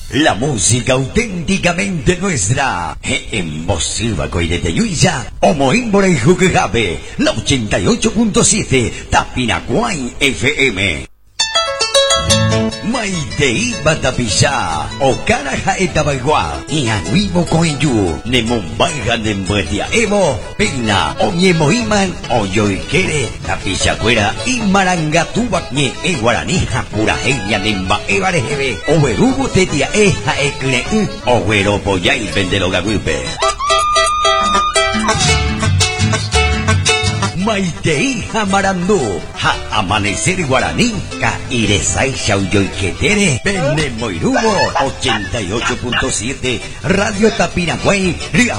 La música auténticamente nuestra. En Mosiva Coirete Yuya, Omoímbora y Juquejabe, la 88.7, Tapinacuay FM. Maitei Batapilla, Okaraja Etabaigua, Ianguibo Coenyu, Nemumbaja Nembetia Evo, Peina, Oñemoiman, Oyoikere, Tapichacuera, y Marangatubakñe, Eguaranija, Purajeña, Nemba, Evarejebe, Overubo Tetia, Eja, Ekle, Overo Poyay, Vendelogaguipe. Maitei Jamarandú, Ja Amanecer Guaraní, Ka Iresai Xauyoiquetere, Benemoirubo, 88.7, Radio Tapinacuay, Ria